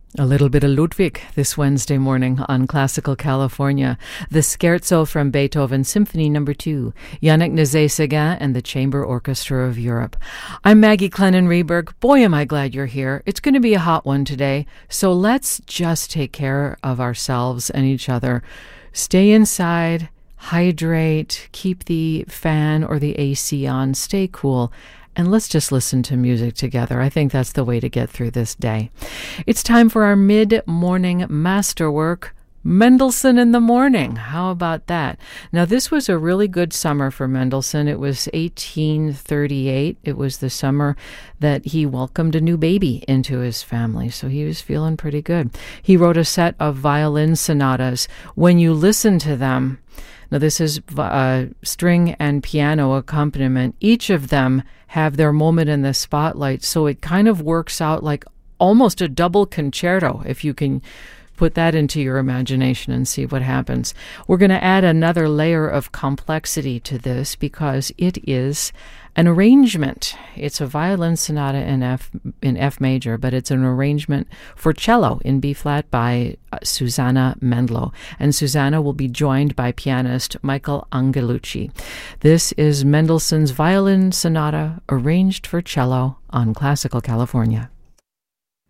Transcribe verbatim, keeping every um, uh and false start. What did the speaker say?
A little bit of Ludwig this Wednesday morning on Classical California. The Scherzo from Beethoven Symphony Number two, Yannick Nézet-Séguin and the Chamber Orchestra of Europe. I'm Maggie Clennon-Reberg. Boy, am I glad you're here. It's going to be a hot one today, so let's just take care of ourselves and each other. Stay inside, hydrate, keep the fan or the A C on, stay cool, and let's just listen to music together. I think that's the way to get through this day. It's time for our mid-morning masterwork, Mendelssohn in the Morning. How about that? Now, this was a really good summer for Mendelssohn. It was eighteen thirty-eight. It was the summer that he welcomed a new baby into his family, so he was feeling pretty good. He wrote a set of violin sonatas. When you listen to them, now this is uh, string and piano accompaniment, each of them have their moment in the spotlight, so it kind of works out like almost a double concerto, if you can put that into your imagination and see what happens. We're going to add another layer of complexity to this because it is an arrangement. It's a violin sonata in F in F major, but it's an arrangement for cello in B flat by uh, Susanna Mendlow. And Susanna will be joined by pianist Michael Angelucci. This is Mendelssohn's Violin Sonata arranged for cello on Classical California.